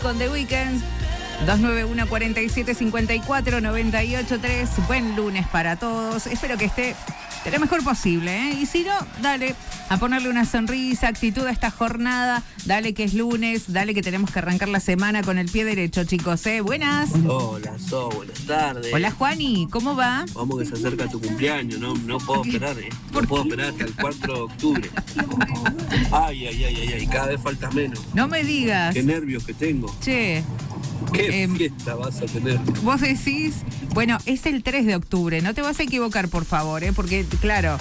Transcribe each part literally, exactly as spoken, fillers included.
con The Weeknd. dos nueve uno, cuatro siete, cinco cuatro, nueve ocho tres. Buen lunes para todos. Espero que esté de lo mejor posible, ¿eh? Y si no, dale a ponerle una sonrisa, actitud a esta jornada. Dale que es lunes, dale que tenemos que arrancar la semana con el pie derecho, chicos, ¿eh? Buenas. Hola, So, buenas tardes. Hola, Juani, ¿cómo va? Vamos que se acerca tu cumpleaños, no, no puedo esperar, ¿eh? No ¿Por puedo qué? esperar hasta el cuatro de octubre. Ay, ay, ay, ay, ay, cada vez falta menos. No me digas. Qué nervios que tengo. Che, ¿Qué Eh, fiesta vas a tener? vos decís, bueno, es el tres de octubre, no te vas a equivocar, por favor, ¿eh? Porque, claro,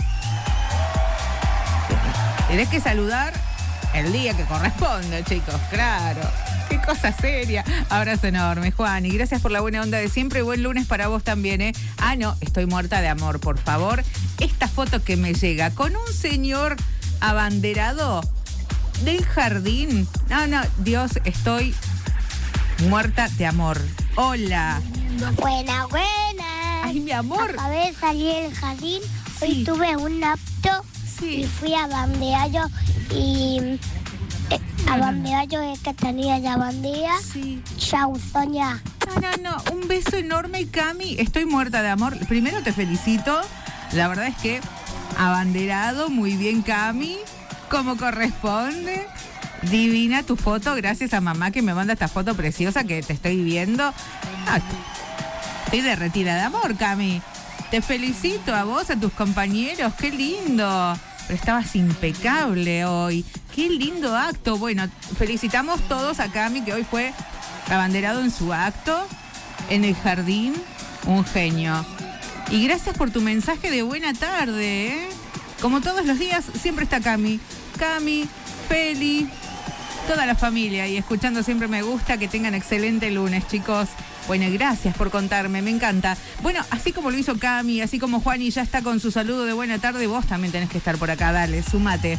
tenés que saludar el día que corresponde, chicos, claro. Qué cosa seria. Abrazo enorme, Juan, y gracias por la buena onda de siempre. Buen lunes para vos también, ¿eh? Ah, no, estoy muerta de amor, por favor. Esta foto que me llega con un señor abanderado del jardín. No, no, Dios, estoy muerta de amor. Hola. Buena, buena. Ay, mi amor. Acabé de salir del jardín. Sí. Hoy tuve un apto Sí. y fui a Bandeallo y eh, a Bandeallo es que tenía la bandera. Sí. Chau, Sonia. No, no, no. Un beso enorme, Cami. Estoy muerta de amor. Primero te felicito. La verdad es que abanderado, muy bien, Cami. Como corresponde. Divina tu foto. Gracias a mamá que me manda esta foto preciosa que te estoy viendo. Ah, estoy derretida de amor, Cami. Te felicito a vos, a tus compañeros. Qué lindo. Pero estabas impecable hoy. Qué lindo acto. Bueno, felicitamos todos a Cami, que hoy fue abanderado en su acto en el jardín. Un genio. Y gracias por tu mensaje de buena tarde, ¿eh? Como todos los días, siempre está Cami. Cami, Feli, toda la familia. Y escuchando siempre me gusta. Que tengan excelente lunes, chicos. Bueno, gracias por contarme, me encanta. Bueno, así como lo hizo Cami, así como Juani ya está con su saludo de buena tarde, vos también tenés que estar por acá, dale, sumate.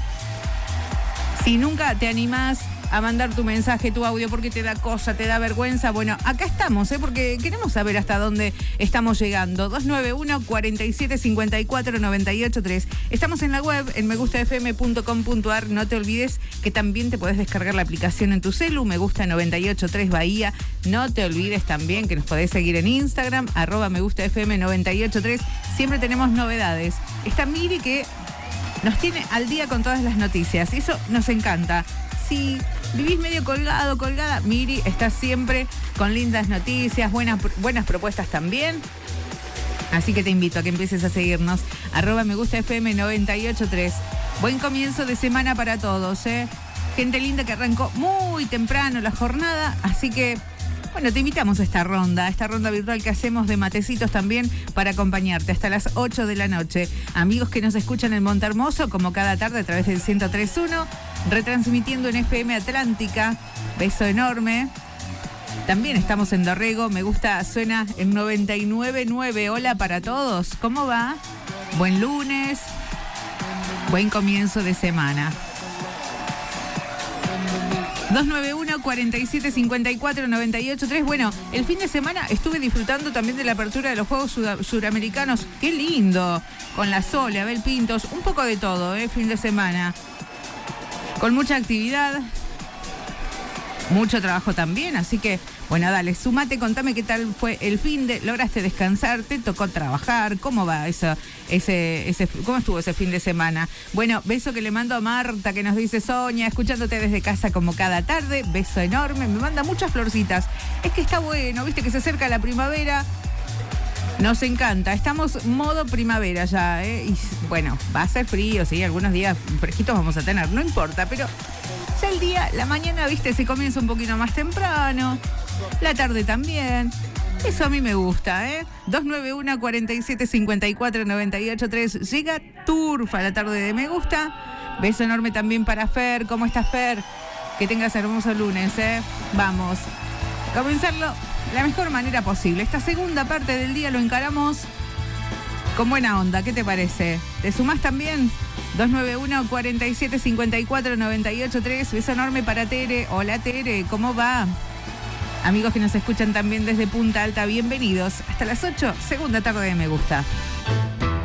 Si nunca te animás a mandar tu mensaje, tu audio, porque te da cosa, te da vergüenza, bueno, acá estamos, ¿eh? Porque queremos saber hasta dónde estamos llegando. dos nueve uno, cuatro siete, cinco cuatro, nueve ocho tres. Estamos en la web, en me gusta f m punto com punto a r. No te olvides que también te podés descargar la aplicación en tu celu, Me Gusta noventa y ocho tres Bahía. No te olvides también que nos podés seguir en Instagram, arroba Me Gusta F M noventa y ocho tres. Siempre tenemos novedades. Está Miri que nos tiene al día con todas las noticias. Y eso nos encanta. Si vivís medio colgado, colgada, Miri está siempre con lindas noticias, buenas, buenas propuestas también. Así que te invito a que empieces a seguirnos. Arroba Me Gusta F M noventa y ocho tres. Buen comienzo de semana para todos, ¿eh? Gente linda que arrancó muy temprano la jornada. Así que, bueno, te invitamos a esta ronda, a esta ronda virtual que hacemos de matecitos también para acompañarte hasta las ocho de la noche. Amigos que nos escuchan en Montehermoso, como cada tarde a través del ciento tres punto uno, retransmitiendo en F M Atlántica. Beso enorme. También estamos en Dorrego, Me Gusta suena en noventa y nueve punto nueve. Hola para todos, ¿cómo va? Buen lunes, buen comienzo de semana. dos nueve uno, cuatro siete, cinco cuatro, nueve ocho tres. Bueno, el fin de semana estuve disfrutando también de la apertura de los Juegos Sud- Suramericanos. ¡Qué lindo! Con la Sole, Abel Pintos, un poco de todo, ¿eh? Fin de semana. Con mucha actividad, mucho trabajo también, así que, bueno, dale, sumate, contame qué tal fue el fin de, ¿lograste descansar? ¿Te tocó trabajar? ¿Cómo va eso, ese, ese, cómo estuvo ese fin de semana? Bueno, beso que le mando a Marta, que nos dice Sonia, escuchándote desde casa como cada tarde, beso enorme, me manda muchas florcitas. Es que está bueno, viste que se acerca la primavera. Nos encanta, estamos modo primavera ya, ¿eh? Y bueno, va a ser frío, sí, algunos días fresquitos vamos a tener, no importa, pero ya el día, la mañana, viste, se comienza un poquito más temprano, la tarde también. Eso a mí me gusta, ¿eh? dos nueve uno, cuatro siete, cinco cuatro, nueve ocho tres. Llega Turfa la tarde de Me Gusta. Beso enorme también para Fer. ¿Cómo estás, Fer? Que tengas hermoso lunes, ¿eh? Vamos a comenzarlo de la mejor manera posible. Esta segunda parte del día lo encaramos con buena onda. ¿Qué te parece? ¿Te sumás también? dos nueve uno, cuatro siete, cinco cuatro, nueve ocho tres. Beso enorme para Tere. Hola, Tere. ¿Cómo va? Amigos que nos escuchan también desde Punta Alta, bienvenidos. Hasta las ocho, segunda tarde de Me Gusta.